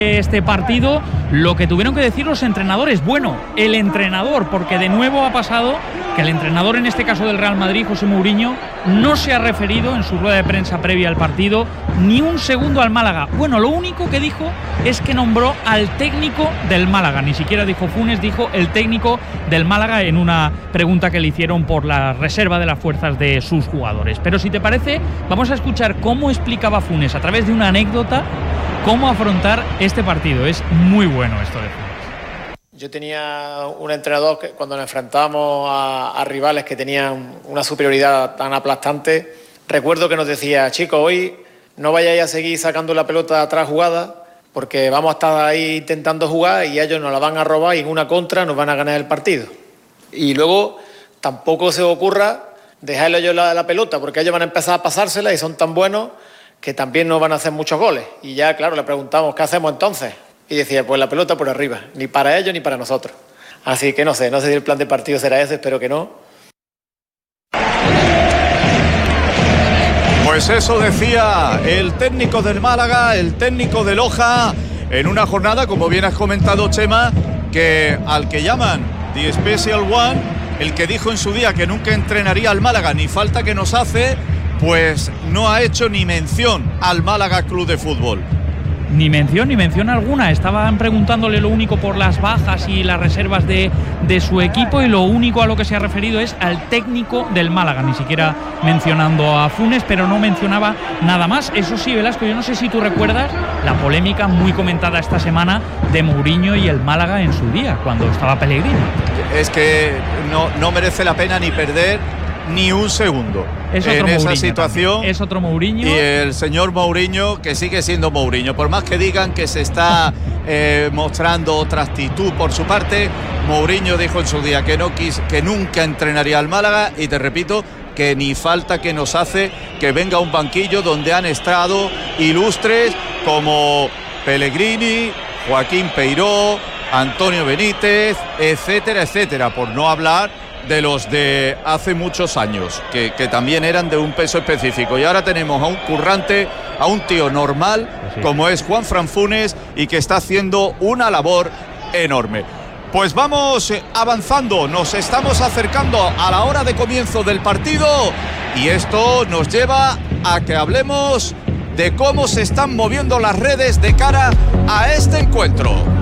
este partido, lo que tuvieron que decir los entrenadores. Bueno, el entrenador, porque de nuevo ha pasado que el entrenador, en este caso del Real Madrid, José Mourinho, no se ha referido en su rueda de prensa previa al partido ni un segundo al Málaga. Bueno, lo único que dijo es que nombró al técnico del Málaga, ni siquiera dijo Funes, dijo el técnico del Málaga en una pregunta que le hicieron por la reserva de las fuerzas de sus jugadores. Pero si te parece, vamos a escuchar cómo explicaba Funes a través de una anécdota cómo afrontar este partido. Es muy bueno esto de Funes. Yo tenía un entrenador que cuando nos enfrentábamos a rivales que tenían una superioridad tan aplastante, recuerdo que nos decía: chicos, hoy no vayáis a seguir sacando la pelota atrás jugada, porque vamos a estar ahí intentando jugar y ellos nos la van a robar y en una contra nos van a ganar el partido. Y luego tampoco se os ocurra dejarle ellos la pelota, porque ellos van a empezar a pasársela y son tan buenos que también nos van a hacer muchos goles. Y ya, claro, le preguntamos: ¿qué hacemos entonces? Y decía: pues la pelota por arriba, ni para ellos ni para nosotros. Así que no sé si el plan de partido será ese, espero que no. Pues eso decía el técnico del Málaga, el técnico de Loja, en una jornada, como bien has comentado, Chema, que al que llaman The Special One, el que dijo en su día que nunca entrenaría al Málaga, ni falta que nos hace, pues no ha hecho ni mención al Málaga Club de Fútbol. Ni mención alguna. Estaban preguntándole lo único por las bajas y las reservas de su equipo, y lo único a lo que se ha referido es al técnico del Málaga, ni siquiera mencionando a Funes, pero no mencionaba nada más. Eso sí, Velasco, yo no sé si tú recuerdas la polémica muy comentada esta semana de Mourinho y el Málaga en su día, cuando estaba Pellegrini. Es que no merece la pena ni perder ni un segundo en esa situación. También. Es otro Mourinho. Y el señor Mourinho, que sigue siendo Mourinho, por más que digan que se está mostrando otra actitud por su parte. Mourinho dijo en su día que nunca entrenaría al Málaga, y te repito que ni falta que nos hace que venga un banquillo donde han estado ilustres como Pellegrini, Joaquín Peiró, Antonio Benítez, etcétera, etcétera, por no hablar de los de hace muchos años, que también eran de un peso específico. Y ahora tenemos a un currante, a un tío normal, como es Juanfran Funes, y que está haciendo una labor enorme. Pues vamos avanzando, nos estamos acercando a la hora de comienzo del partido, y esto nos lleva a que hablemos de cómo se están moviendo las redes de cara a este encuentro.